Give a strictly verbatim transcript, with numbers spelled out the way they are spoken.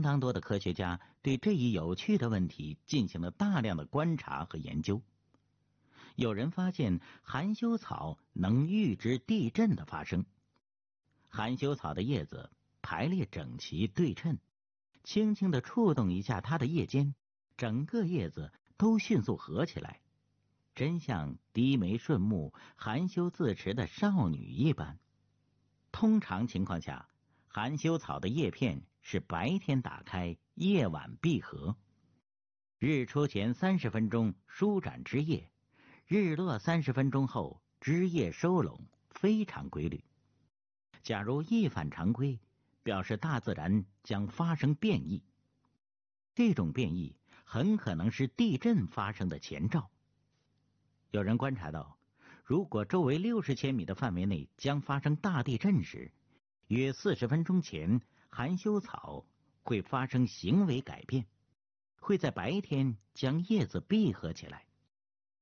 当多的科学家对这一有趣的问题进行了大量的观察和研究。有人发现含羞草能预知地震的发生。含羞草的叶子排列整齐对称，轻轻地触动一下它的叶尖，整个叶子都迅速合起来，真像低眉顺目、含羞自持的少女一般。通常情况下，含羞草的叶片是白天打开，夜晚闭合。日出前三十分钟舒展枝叶，日落三十分钟后枝叶收拢，非常规律。假如一反常规，表示大自然将发生变异。这种变异很可能是地震发生的前兆。有人观察到，如果周围六十千米的范围内将发生大地震时，约四十分钟前，含羞草会发生行为改变，会在白天将叶子闭合起来。